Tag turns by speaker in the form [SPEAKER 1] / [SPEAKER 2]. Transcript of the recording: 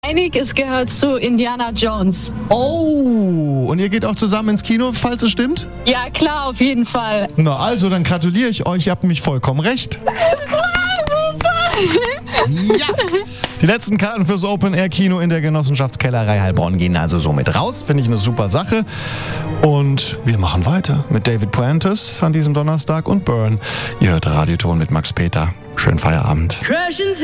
[SPEAKER 1] Einiges gehört zu Indiana Jones.
[SPEAKER 2] Oh, und ihr geht auch zusammen ins Kino, falls es stimmt?
[SPEAKER 1] Ja, klar, auf jeden Fall.
[SPEAKER 2] Na also, dann gratuliere ich euch, ihr habt mich vollkommen recht. Ja! Die letzten Karten fürs Open-Air-Kino in der Genossenschaftskellerei Heilbronn gehen also somit raus. Finde ich eine super Sache. Und wir machen weiter mit David Puentes an diesem Donnerstag und Burn. Ihr hört Radioton mit Max Peter. Schönen Feierabend.